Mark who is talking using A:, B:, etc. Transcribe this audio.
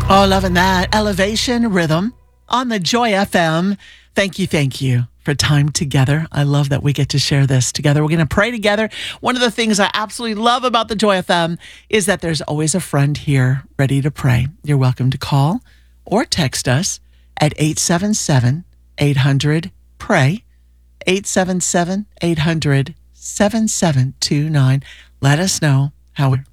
A: Oh, loving that. Elevation Rhythm on the Joy FM. Thank you for time together. I love that we get to share this together. We're going to pray together. One of the things I absolutely love about the Joy FM is that there's always a friend here ready to pray. You're welcome to call or text us at 877-800-PRAY, 877-800-7729. Let us know how we're